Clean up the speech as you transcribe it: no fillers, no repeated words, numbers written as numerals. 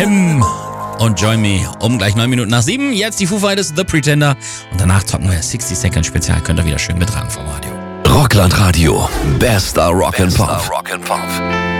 Him und Join Me um gleich 9 Minuten nach 7. Jetzt die Foo Fighters, The Pretender. Und danach zocken wir 60 Second Spezial. Könnt ihr wieder schön mittragen vom Radio. Rockland Radio. Bester Rock and Pop.